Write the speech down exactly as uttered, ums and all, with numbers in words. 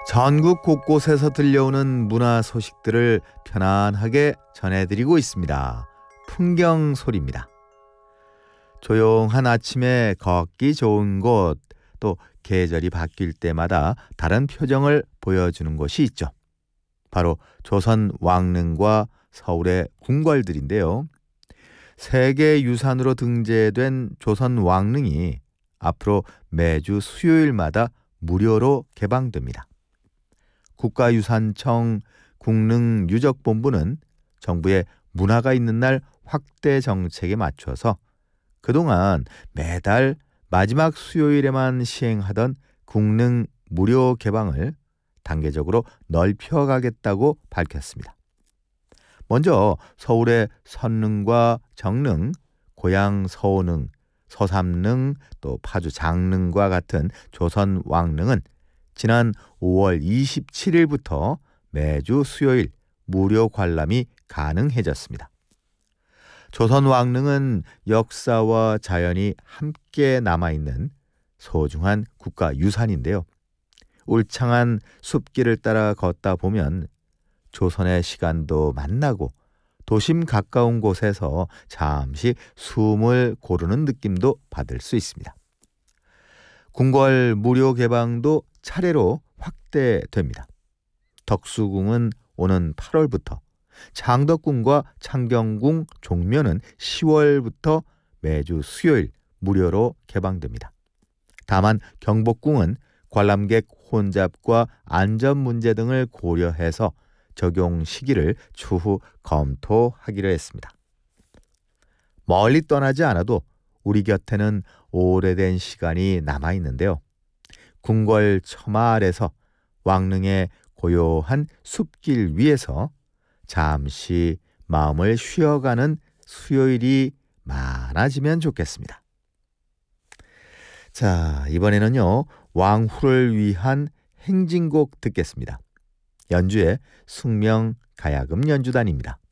전국 곳곳에서 들려오는 문화 소식들을 편안하게 전해드리고 있습니다. 풍경 소리입니다. 조용한 아침에 걷기 좋은 곳, 또 계절이 바뀔 때마다 다른 표정을 보여주는 곳이 있죠. 바로 조선 왕릉과 서울의 궁궐들인데요. 세계유산으로 등재된 조선 왕릉이 앞으로 매주 수요일마다 무료로 개방됩니다. 국가유산청 국릉유적본부는 정부의 문화가 있는 날 확대 정책에 맞춰서 그동안 매달 마지막 수요일에만 시행하던 국릉 무료 개방을 단계적으로 넓혀가겠다고 밝혔습니다. 먼저 서울의 선릉과 정릉, 고양 서원릉, 서삼릉, 또 파주 장릉과 같은 조선 왕릉은 지난 오월 이십칠일부터 매주 수요일 무료 관람이 가능해졌습니다. 조선 왕릉은 역사와 자연이 함께 남아있는 소중한 국가유산인데요. 울창한 숲길을 따라 걷다 보면 조선의 시간도 만나고 도심 가까운 곳에서 잠시 숨을 고르는 느낌도 받을 수 있습니다. 궁궐 무료 개방도 차례로 확대됩니다. 덕수궁은 오는 팔월부터, 장덕궁과 창경궁 종묘는 시월부터 매주 수요일 무료로 개방됩니다. 다만 경복궁은 관람객 혼잡과 안전 문제 등을 고려해서 적용 시기를 추후 검토하기로 했습니다. 멀리 떠나지 않아도 우리 곁에는 오래된 시간이 남아있는데요. 궁궐 처마 아래서 왕릉의 고요한 숲길 위에서 잠시 마음을 쉬어가는 수요일이 많아지면 좋겠습니다. 자, 이번에는요, 왕후를 위한 행진곡 듣겠습니다. 연주의 숙명 가야금 연주단입니다.